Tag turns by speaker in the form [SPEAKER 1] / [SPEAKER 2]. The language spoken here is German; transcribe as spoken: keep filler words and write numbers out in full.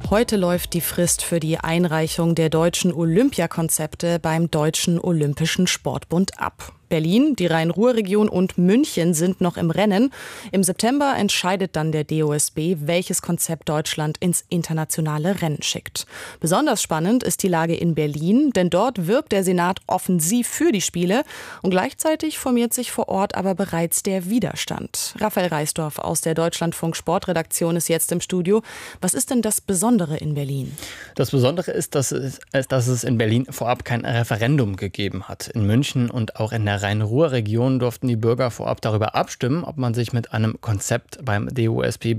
[SPEAKER 1] Heute läuft die Frist für die Einreichung der deutschen Olympiakonzepte beim Deutschen Olympischen Sportbund ab. Berlin, die Rhein-Ruhr-Region und München sind noch im Rennen. Im September entscheidet dann der D O S B, welches Konzept Deutschland ins internationale Rennen schickt. Besonders spannend ist die Lage in Berlin, denn dort wirbt der Senat offensiv für die Spiele und gleichzeitig formiert sich vor Ort aber bereits der Widerstand. Raphael Reisdorf aus der Deutschlandfunk-Sportredaktion ist jetzt im Studio. Was ist denn das Besondere in Berlin?
[SPEAKER 2] Das Besondere ist, dass es, dass es in Berlin vorab kein Referendum gegeben hat. In München und auch in der Rhein-Ruhr-Region durften die Bürger vorab darüber abstimmen, ob man sich mit einem Konzept beim D O S B